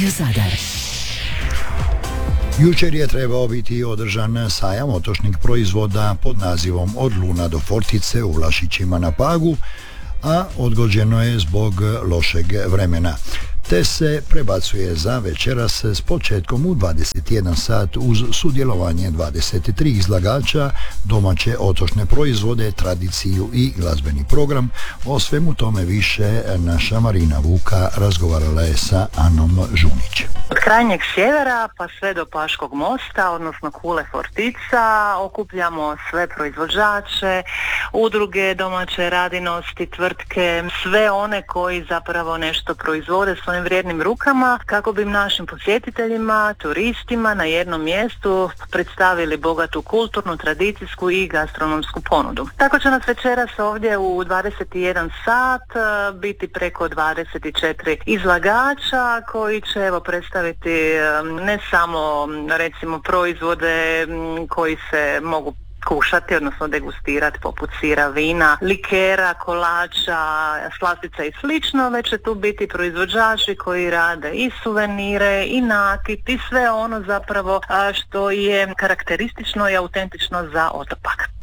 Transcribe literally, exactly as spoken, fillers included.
Radio Zadar. Jučer je trebao biti održan sajam otočnih proizvoda pod nazivom Od Luna do Fortice u Vlašićima na Pagu, a odgođeno je zbog lošeg vremena, te se prebacuje za večeras s početkom u dvadeset jedan sat uz sudjelovanje dvadeset tri izlagača, domaće otočne proizvode, tradiciju i glazbeni program. O svemu tome više naša Marina Vuka razgovarala je sa Anom Žunić. Od krajnjeg sjevera pa sve do Paškog mosta, odnosno Kule Fortica, okupljamo sve proizvođače, udruge, domaće radinosti, tvrtke, sve one koji zapravo nešto proizvode svojim vrijednim rukama, kako bi našim posjetiteljima, turistima na jednom mjestu predstavili bogatu kulturnu, tradicijsku i gastronomsku ponudu. Tako će nas večeras ovdje u dvadeset jedan sat biti preko dvadeset četiri izlagača koji će evo predstaviti ne samo recimo proizvode koji se mogu kušati, odnosno degustirati poput sira, vina, likera, kolača, slastica i slično, već će tu biti proizvođači koji rade i suvenire i nakit i sve ono zapravo što je karakteristično i autentično za otok Pag.